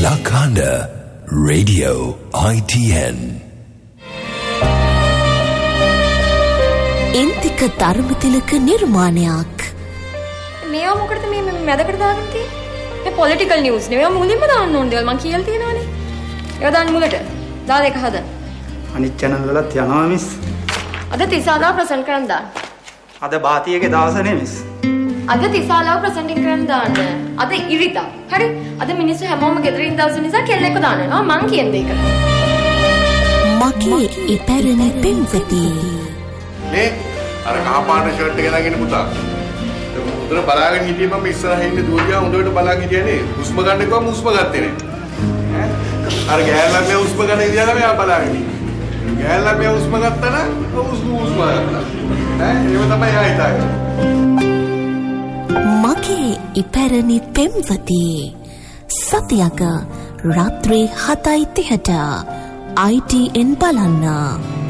Lakanda Radio ITN. ඉන්තික Dharmatilaka නිර්මාණයක්. මේවා මොකටද මේ මැදකට දාගෙන තියෙන්නේ? මේ පොලිටිකල් නිවුස් නේ. මේවා මුලින්ම දාන්න ඕන දේවල් මං කියලා තියෙනවානේ. ඒවා දාන්න මුලට. දාලා එක හදන්න. අනිත් channel වලත් යනවා මිස්. අද තිසාලා ප්‍රසන්ට් කරන්න දාන්න. අද බාතියගේ දවස නේ මිස්. අද තිසාලාව ප්‍රසන්ටින් කරන්න දාන්න. අද ඉරිදා. හරි? අද මිනිස්සු හැමෝම ගෙදරින් දවස් නිසා කෙල්ලෙක්ව දානවා. මං කියන දේ කරා. මගේ ඉපැරණි පෙම්වති. නේ අර කහපාට ෂර්ට් එක දාගෙන පුතා. උදේ බලාගෙන හිටියේ මම ඉස්සරහින් ඉන්න දුවගියා හොඳට බලාගෙන හිටියේ නේ. හුස්ම ගන්න කිව්වම හුස්ම ගත්තේ නේ. අර ගෑල්ලා මේ හුස්ම ගන්න ඉඳලා මෙයා බලාගෙන ඉන්නේ. ගෑල්ලා මේ හුස්ම ගත්තා නම් හුස්ම ගත්තා. ඒව තමයි ආ හිතාගෙන. මගේ ඉපැරණි පෙම්වති. සතියක රාත්‍රී 7:30ට ITN බලන්න.